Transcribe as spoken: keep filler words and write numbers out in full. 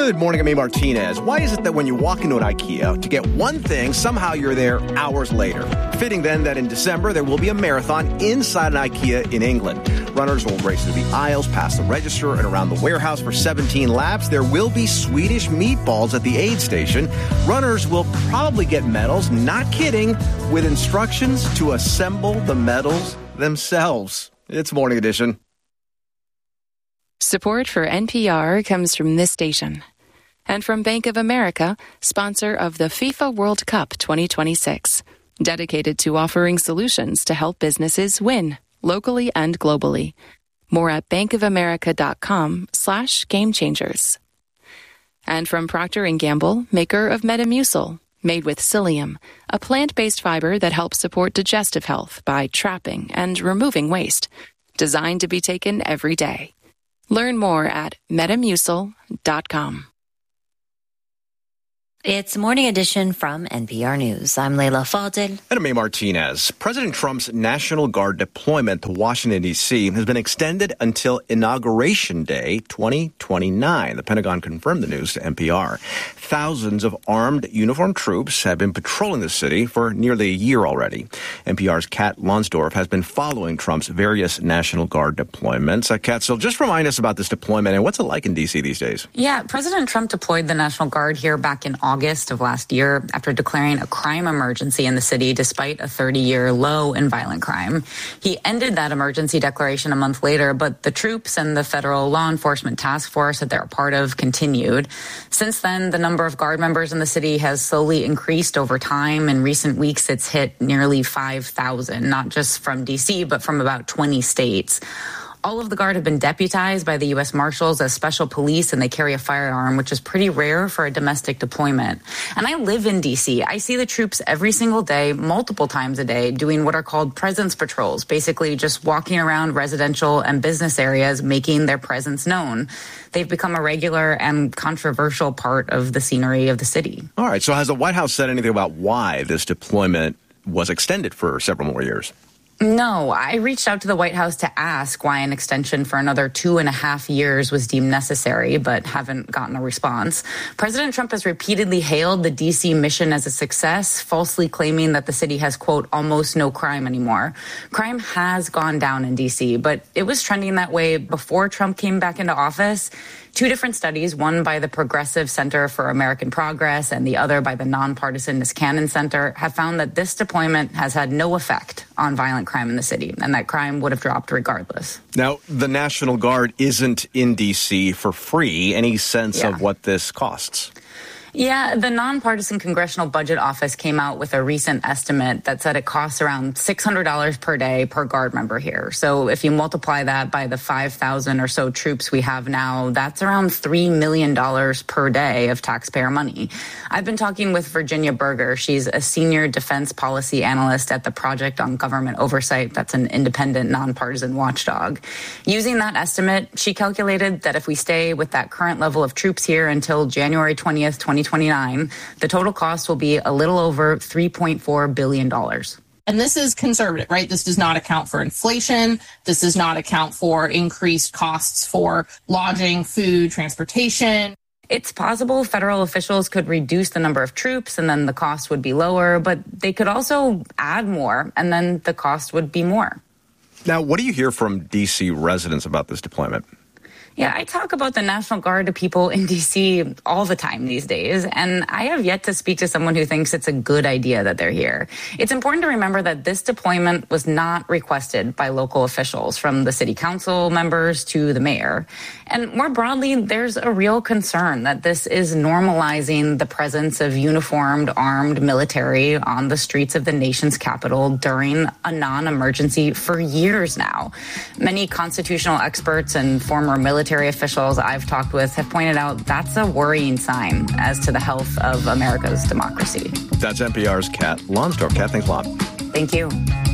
Good morning, I'm A. Martinez. Why is it that when you walk into an IKEA to get one thing, somehow you're there hours later? Fitting then that in December there will be a marathon inside an IKEA in England. Runners will race through the aisles, past the register, and around the warehouse for seventeen laps. There will be Swedish meatballs at the aid station. Runners will probably get medals, not kidding, with instructions to assemble the medals themselves. It's Morning Edition. Support for N P R comes from this station and from Bank of America, sponsor of the FIFA World Cup twenty twenty-six, dedicated to offering solutions to help businesses win locally and globally. More at bankofamerica.com slash game changers. And from Procter and Gamble, maker of Metamucil, made with psyllium, a plant-based fiber that helps support digestive health by trapping and removing waste, designed to be taken every day. Learn more at metamucil dot com. It's Morning Edition from N P R News. I'm Leila Fadel. And I'm A. Martinez. President Trump's National Guard deployment to Washington, D C has been extended until Inauguration Day twenty twenty-nine. The Pentagon confirmed the news to N P R. Thousands of armed, uniformed troops have been patrolling the city for nearly a year already. N P R's Kat Lonsdorf has been following Trump's various National Guard deployments. Uh, Kat, so just remind us about this deployment and what's it like in D C these days? Yeah, President Trump deployed the National Guard here back in August. August of last year after declaring a crime emergency in the city despite a thirty-year low in violent crime. He ended that emergency declaration a month later, but the troops and the federal law enforcement task force that they're a part of continued. Since then, the number of Guard members in the city has slowly increased over time. In recent weeks, it's hit nearly five thousand, not just from D C, but from about twenty states. All of the Guard have been deputized by the U S Marshals as special police, and they carry a firearm, which is pretty rare for a domestic deployment. And I live in D C. I see the troops every single day, multiple times a day, doing what are called presence patrols, basically just walking around residential and business areas, making their presence known. They've become a regular and controversial part of the scenery of the city. All right. So has the White House said anything about why this deployment was extended for several more years? No, I reached out to the White House to ask why an extension for another two and a half years was deemed necessary, but haven't gotten a response. President Trump has repeatedly hailed the D C mission as a success, falsely claiming that the city has, quote, almost no crime anymore. Crime has gone down in D C, but it was trending that way before Trump came back into office. Two different studies, one by the Progressive Center for American Progress and the other by the nonpartisan Niskanen Center, have found that this deployment has had no effect on violent crime in the city, and that crime would have dropped regardless. Now, the National Guard isn't in D C for free. Any sense yeah. of what this costs? Yeah, the nonpartisan Congressional Budget Office came out with a recent estimate that said it costs around six hundred dollars per day per Guard member here. So if you multiply that by the five thousand or so troops we have now, that's around three million dollars per day of taxpayer money. I've been talking with Virginia Berger. She's a senior defense policy analyst at the Project on Government Oversight. That's an independent, nonpartisan watchdog. Using that estimate, she calculated that if we stay with that current level of troops here until January twentieth, twenty twenty-nine, the total cost will be a little over three point four billion dollars. And this is conservative, right? This does not account for inflation. This does not account for increased costs for lodging, food, transportation. It's possible federal officials could reduce the number of troops and then the cost would be lower, but they could also add more and then the cost would be more. Now, what do you hear from D C residents about this deployment? Yeah, I talk about the National Guard to people in D C all the time these days, and I have yet to speak to someone who thinks it's a good idea that they're here. It's important to remember that this deployment was not requested by local officials, from the city council members to the mayor. And more broadly, there's a real concern that this is normalizing the presence of uniformed, armed military on the streets of the nation's capital during a non-emergency for years now. Many constitutional experts and former military Military officials I've talked with have pointed out that's a worrying sign as to the health of America's democracy. That's N P R's Kat Lonsdorf. Kat, thanks a lot. Thank you.